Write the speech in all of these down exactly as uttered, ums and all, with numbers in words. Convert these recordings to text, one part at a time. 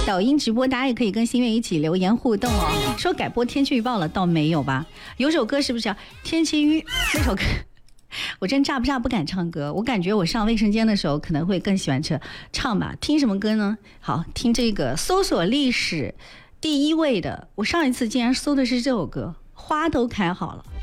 抖音直播，大家也可以跟心月一起留言互动哦。说改播天气预报了，倒没有吧？有首歌是不是叫《天气预》那首歌？我真炸不炸不敢唱歌，我感觉我上卫生间的时候可能会更喜欢唱唱吧。听什么歌呢？好，听这个搜索历史第一位的，我上一次竟然搜的是这首歌，花都开好了。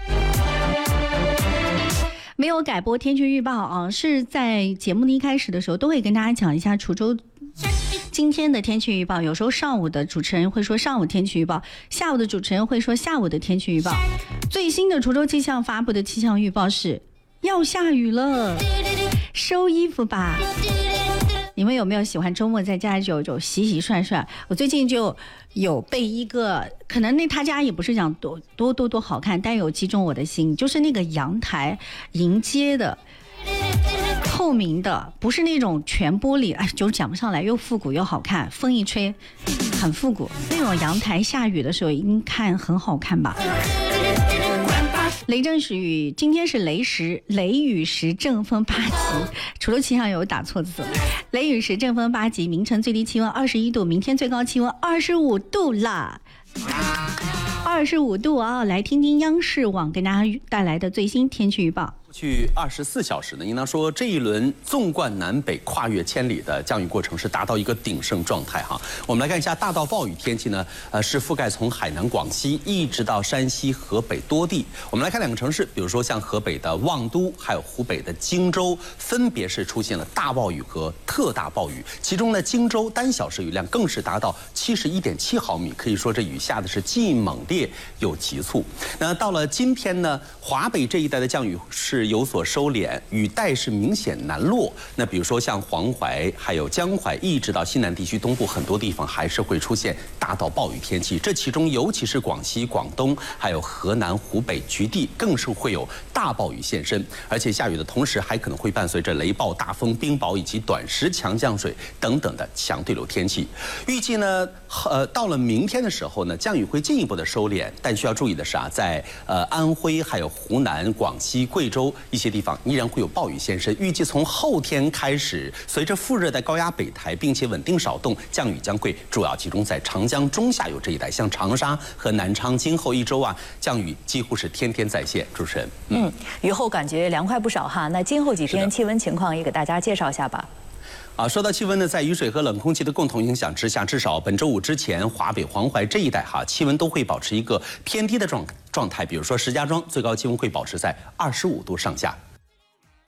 没有改播天气预报啊，是在节目的一开始的时候都会跟大家讲一下滁州今天的天气预报。有时候上午的主持人会说上午天气预报，下午的主持人会说下午的天气预报。最新的滁州气象发布的气象预报是要下雨了，收衣服吧。你们有没有喜欢周末在家就就洗洗涮涮？我最近就有被一个，可能那他家也不是讲多多多多好看，但有击中我的心，就是那个阳台迎接的透明的，不是那种全玻璃，哎，就是讲不上来，又复古又好看，风一吹很复古。那种阳台下雨的时候，应看很好看吧。雷阵雨，今天是雷时雷雨时阵风八级，滁州气象有打错字，雷雨时阵风八级，明晨最低气温二十一度，明天最高气温二十五度啦，二十五度啊！来听听央视网给大家带来的最新天气预报。 过去二十四小时呢，应当说这一轮纵贯南北、跨越千里的降雨过程是达到一个鼎盛状态哈。我们来看一下大到暴雨天气呢，呃，是覆盖从海南、广西一直到山西、河北多地。我们来看两个城市，比如说像河北的望都，还有湖北的荆州，分别是出现了大暴雨和特大暴雨。其中呢，荆州单小时雨量更是达到七十一点七毫米，可以说这雨下的是既猛烈又急促。那到了今天呢，华北这一带的降雨是有所收敛，雨带是明显南落。那比如说像黄淮、还有江淮，一直到西南地区东部很多地方，还是会出现大到暴雨天气。这其中尤其是广西、广东，还有河南、湖北局地，更是会有大暴雨现身。而且下雨的同时，还可能会伴随着雷暴、大风、冰雹以及短时强降水等等的强对流天气。预计呢，呃，到了明天的时候呢，降雨会进一步的收敛。但需要注意的是啊，在呃安徽、还有湖南、广西、贵州一些地方依然会有暴雨现身。预计从后天开始，随着副热带高压北抬，并且稳定少动，降雨将会主要集中在长江中下游这一带，像长沙和南昌，今后一周啊，降雨几乎是天天在线。主持人， 嗯，嗯雨后感觉凉快不少哈。那今后几天气温情况也给大家介绍一下吧。 啊，说到气温呢，在雨水和冷空气的共同影响之下，至少本周五之前，华北、黄淮这一带哈，气温都会保持一个偏低的状状态。比如说石家庄，最高气温会保持在二十五度上下。